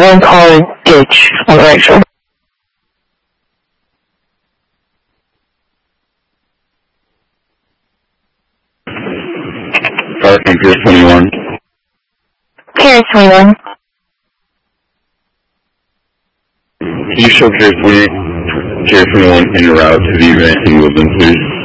and calling ditch on the right shoulder. Parking Pier 21. Pier 21. Can you show Pier 21 en route to the event in Woodland, please?